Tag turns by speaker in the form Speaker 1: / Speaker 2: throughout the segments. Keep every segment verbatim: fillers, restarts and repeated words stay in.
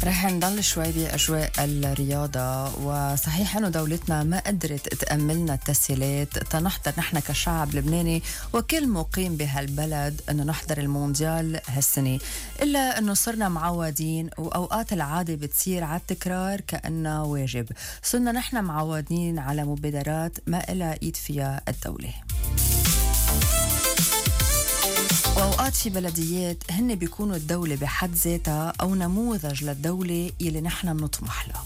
Speaker 1: رح نضل شوي بأجواء الرياضة. وصحيح أنه دولتنا ما قدرت تأملنا التسهيلات تنحضر نحن كشعب لبناني وكل مقيم بهالبلد أنه نحضر المونديال هالسنة، إلا أنه صرنا معودين وأوقات العادة بتصير على التكرار كأنه واجب. صرنا نحن معودين على مبادرات ما إلها إيد فيها الدولة، وأوقات في بلديات هن بيكونوا الدولة بحد ذاتها أو نموذج للدولة يلي نحن بنطمح لها.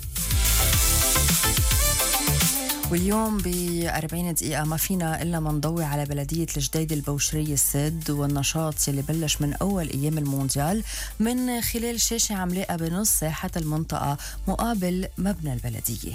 Speaker 1: واليوم بأربعين دقيقة ما فينا إلا ما نضوي على بلدية الجديدة البوشرية السد والنشاط يلي بلش من أول أيام المونديال من خلال شاشة عملاقة بنص ساحة المنطقة مقابل مبنى البلدية.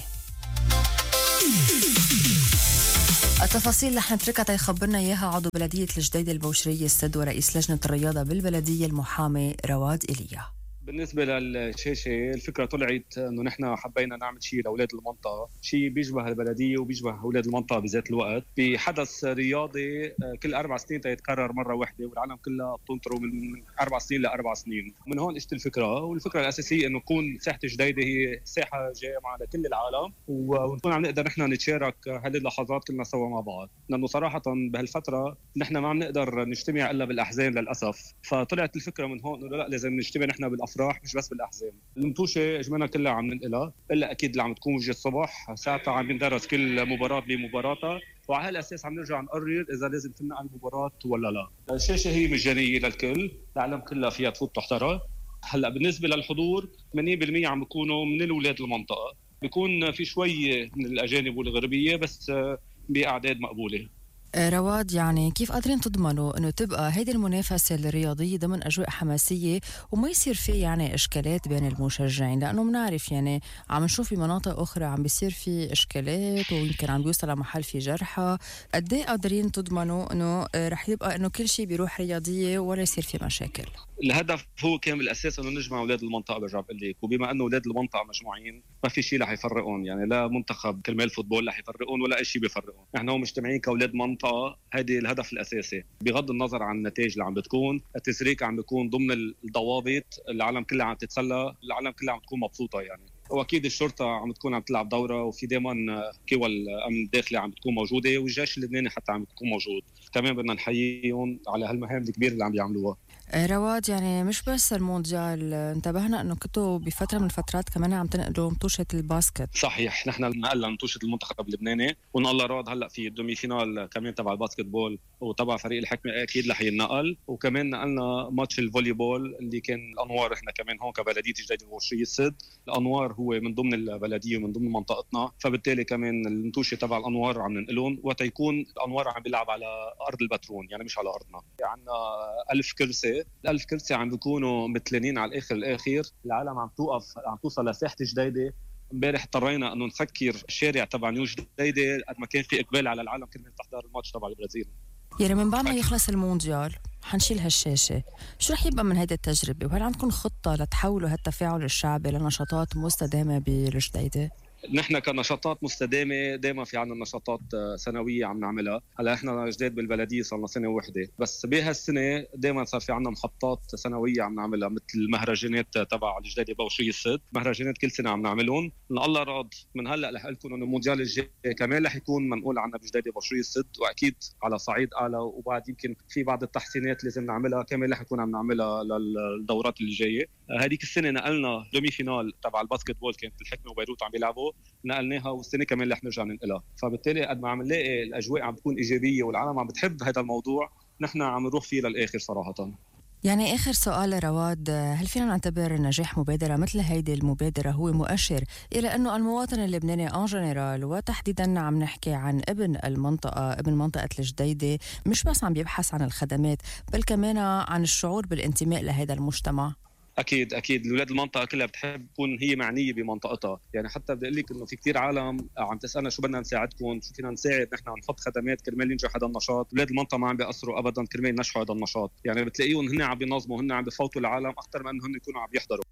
Speaker 1: التفاصيل رح نتركها تيخبرنا إياها عضو بلدية الجديدة البوشرية السد ورئيس لجنة الرياضة بالبلدية المحامي رواد إيليا.
Speaker 2: بالنسبة للشاشة الفكرة طلعت انه نحن حبينا نعمل شيء لاولاد المنطقة، شيء بيشبه البلدية وبيشبه اولاد المنطقة بذات الوقت، بحدث رياضي كل اربع سنين تيتكرر مرة واحدة والعالم كلها بتنطره من اربع سنين لاربع سنين. من هون اجت الفكرة، والفكرة الاساسية انه تكون ساحة جديدة هي ساحة جامعة لكل العالم ونكون عم نقدر نحن نتشارك هذه اللحظات كلنا سوا مع بعض، لانه صراحة بهالفترة نحن ما عم نقدر نجتمع الا بالاحزان للاسف. فطلعت الفكرة من هون انه لا، لازم نجتمع نحن بالافراح مش بس بالاحزان. المنتوشه اجمانا كلها عم ننقلها، الا اكيد اللي عم تكون وجه الصبح ساعتها عم يندرس كل مباراه بمباراتها، وعلى هالاساس عم نرجع نقرر اذا لازم تنقل المباراه ولا لا. الشاشه هي مجانيه للكل، العالم كلها فيها تفوت تحضرها. هلا بالنسبه للحضور ثمانين بالمئة عم بيكونوا من الاولاد المنطقه، بيكون في شوي من الاجانب والغربيه بس باعداد مقبوله.
Speaker 1: رواد، يعني كيف قادرين تضمنوا انه تبقى هيدي المنافسه الرياضيه ضمن اجواء حماسيه وما يصير في يعني اشكالات بين المشجعين؟ لانه بنعرف يعني عم نشوف بمناطق اخرى عم بيصير في اشكالات ويمكن عم بيوصل لمحل في جرحى. قد ايه قادرين تضمنوا انه رح يبقى انه كل شيء بيروح رياضيه ولا يصير في مشاكل؟
Speaker 2: الهدف هو كان بالاساس انه نجمع اولاد المنطقه، برجع بقول لك، وبما انه اولاد المنطقه مجموعين ما في شيء رح يفرقون، يعني لا منتخب كرمال فوتبول رح يفرقون ولا اي شيء بيفرقون، نحن هو مجتمعين كاولاد منطقه، هذا الهدف الاساسي. بغض النظر عن النتائج اللي عم بتكون، التسريك عم بيكون ضمن الضوابط، العالم كلها عم تتسلى، العالم كلها عم تكون مبسوطه يعني. واكيد الشرطه عم تكون عم تلعب دوره، وفي دائما قوى الامن الداخلي عم بتكون موجوده، والجيش اللبناني حتى عم بيكون موجود. كمان بدنا نحييهم على هالمهام الكبيره اللي عم بيعملوها.
Speaker 1: رواد، يعني مش بس المونديال، انتبهنا انه كنتوا بفتره من الفترات كمان عم تنقلوا مطوشه الباسكت.
Speaker 2: صحيح، نحن نقلنا مطوشه المنتخب اللبناني، وان الله راد هلا في الدومي فينال كمان تبع الباسكت بول وتبع فريق الحكمه اكيد رح ينقل، وكمان نقلنا ماتش الفولي بول اللي كان الانوار. احنا كمان هون كبلديه جديده البوشريه السد، الانوار هو من ضمن البلديه ومن ضمن منطقتنا، فبالتالي كمان المطوشه تبع الانوار عم ننقلهم، وتيكون الانوار عم بيلعب على ارض البترون يعني مش على ارضنا. عندنا ألف كرسي، الألف كرسي عم بيكونوا متلانين على الآخر الآخر، العالم عم توقف، عم توصل لساحة جديدة. امبارح اضطرينا انه نسكر الشارع تبع نيو جديدة قد ما كان في اقبال على العالم كلها تحضر الماتش تبع البرازيل.
Speaker 1: يعني من بعد ما يخلص المونديال حنشيل هالشاشة، شو رح يبقى من هيدا التجربة؟ وهل عندكم خطة لتحولوا هالتفاعل الشعبي لنشاطات مستدامة بالجديدة؟
Speaker 2: نحن كنشاطات مستدامه دائما في عنا نشاطات سنويه عم نعملها. هلا احنا جداد بالبلديه صار لنا سنه واحده، بس بهالسنه دائما صار في عنا محطات سنويه عم نعملها، مثل المهرجانات تبع الجديده بوشريه السد، مهرجانات كل سنه عم نعملهم. ان الله راد من هلا رح اقول لكم انه المونديال الجاي كمان رح يكون منقول عنا بجديده بوشريه السد، واكيد على صعيد اعلى، وبعد يمكن في بعض التحسينات لازم نعملها كمان رح يكون عم نعملها للدورات اللي جايه. هذيك السنه نقلنا دومي فينال تبع الباسكت بول، كانت الحكمه وبيروت عم بيلعبوا، نقلناها، والسنه كمان رح نرجع ننقلها. فبالتالي قد ما عم نلاقي الاجواء عم بتكون ايجابيه والعالم عم بتحب هذا الموضوع، نحن عم نروح فيه للاخر صراحه.
Speaker 1: يعني آخر سؤال رواد، هل فينا نعتبر نجاح مبادرة مثل هيدي المبادرة هو مؤشر إلى أنه المواطن اللبناني أن جنرال، وتحديدا عم نحكي عن ابن المنطقة، ابن منطقة الجديدة، مش بس عم بيبحث عن الخدمات بل كمان عن الشعور بالانتماء لهذا المجتمع؟
Speaker 2: اكيد اكيد الاولاد المنطقه كلها بتحب تكون هي معنيه بمنطقتها، يعني حتى بدي اقول لك انه في كثير عالم عم تسالنا شو بدنا نساعدكم، شو فينا نساعد نحن نحط خدمات كرمال ينجح هذا النشاط. اولاد المنطقه ما عم بيقصروا ابدا كرمال ينجحوا هذا النشاط، يعني بتلاقيهم هن عم بينظموا، هن عم بفوتوا العالم اكثر من انه هن يكونوا عم يحضروا.